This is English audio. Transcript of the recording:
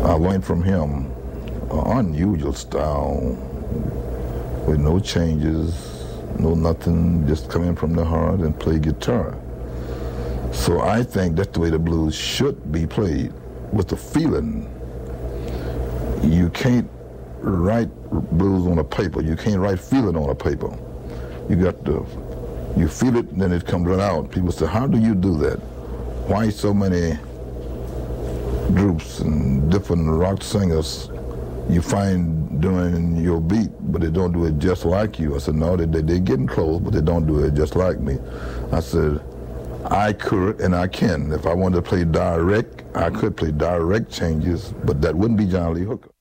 I learned from him an unusual style with no changes, no nothing, just come in from the heart and play guitar. So I think that's the way the blues should be played, with the feeling. You can't write blues on a paper. You can't write feeling on a paper. You feel it, and then it comes right out. People say, how do you do that? Why so many groups and different rock singers you find doing your beat, but they don't do it just like you? I said, no, they're getting close, but they don't do it just like me. I said, I could and I can. If I wanted to play direct, I could play direct changes, but that wouldn't be John Lee Hooker.